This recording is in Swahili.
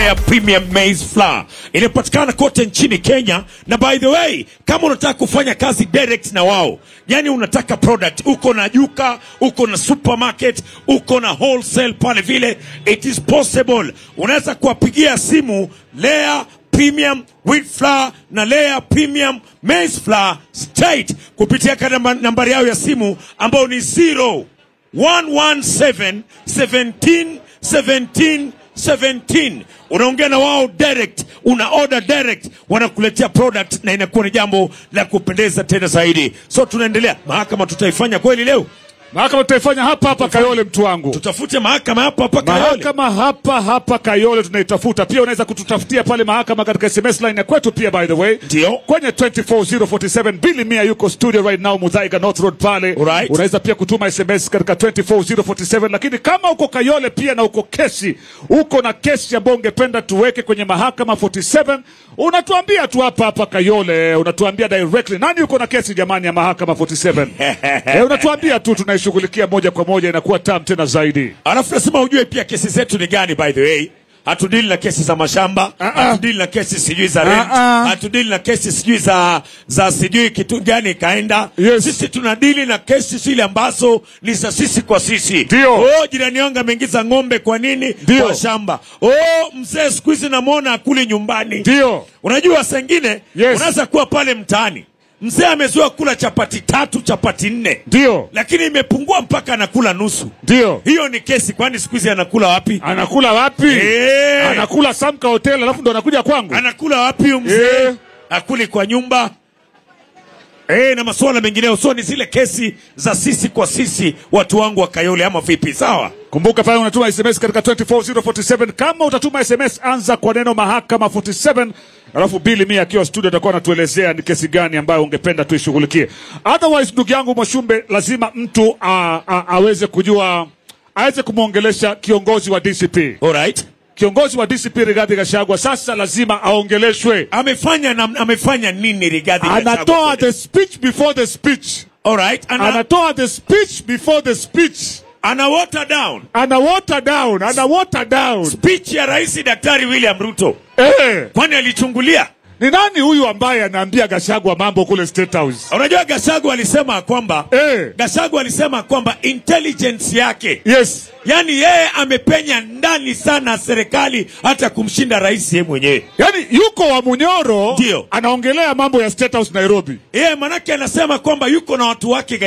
Lea Premium Maize Flour. Inapatikana kote nchini Kenya. Na by the way, kama unataka kufanya kazi direct na wao, yani unataka product, uko na duka, uko na supermarket, uko na wholesale pale vile, it is possible. Unaweza kuwapigia simu Lea Premium Wheat Flour na Lea Premium Maize Flour straight kupitia nambari yao ya simu ambao ni 0117 17 17. Unaongea na wao direct, una order direct, wanakuletea product na inakuwa ni jambo la kupendeza tena zaidi. So tunaendelea. Mahakama tutaifanya kweli leo? Mahakama tutaifanya hapa Kayole, mtu wangu. Tutafute mahakama hapa Kayole. Mahakama hapa Kayole tunaitafuta. Pia unaweza kututafutia pale mahakama katika SMS line ya kwetu pia, by the way. Ndio. Kwenye 24047 Billy Mia yuko studio right now Muthaiga North Road pale. Alright. Unaweza pia kutuma SMS katika 24047, lakini kama uko Kayole pia na uko na kesi ambayo ungependa tuweke kwenye mahakama 47, unatuambia tu hapa Kayole, unatuambia directly. Nani uko na kesi jamani ya mahakama 47? Unatuambia tu, tunaishughulikia moja kwa moja, inakuwa tamu tena zaidi. Alafu nasema ujue pia kesi zetu ni gani, by the way. Hatudili na kesi za mashamba, hatudili na kesi sijui za rent, hatudili na kesi sijui za sijui kitu gani kaenda. Yes. Sisi tunadili na kesi zile ambazo ni za sisi kwa sisi. Dio. Jirani yangu ameingiza ng'ombe kwa nini? Dio. Kwa shamba. Mzee siku hizi namuona akuli nyumbani. Ndio. Unajua sengine, yes, unaweza kuwa pale mtaani. Mzee amezoea kula chapati 3, chapati 4. Ndio. Lakini imepungua mpaka anakula nusu. Ndio. Hiyo ni kesi, kwani siku hizi anakula wapi? Anakula wapi? Anakula Samka Hotel alafu ndo anakuja kwangu. Anakula wapi mzee? Akuli kwa nyumba. Na masuala mengineo. So ni zile kesi za sisi kwa sisi, watu wangu wa Kayole, ama vipi? Sawa? Kumbuka pale unatuma SMS katika 24047. Kama utatuma SMS anza kwa neno mahakama 47, alafu Billy Mia akiwa studio atakuwa anatuelezea ni kesi gani ambayo ungependa tuishughulikie. Otherwise, ndugu yangu Mwashumbe, lazima mtu aweze kujua, aweze kumuongelesha kiongozi wa DCP. Alright. Kiongozi wa DCP Rigathi Gachagua sasa lazima aongeleshwe. Amefanya nini Rigathi Gachagua? Anatoa the speech before the speech. Alright. Anatoa the speech before the speech. Ana water down. Speech ya Rais Daktari William Ruto. Kwani alichungulia? Ni nani huyu ambaye anaambia Gachagua mambo kule State House? Unajua Gachagua alisema kwamba intelligence yake. Yes. Yani yeye amepenya ndani sana serikali hata kumshinda rais yeye mwenyewe. Yani yuko wa Munyoro. Ndio. Anaongelea mambo ya State House Nairobi. Manake anasema kwamba yuko na watu wake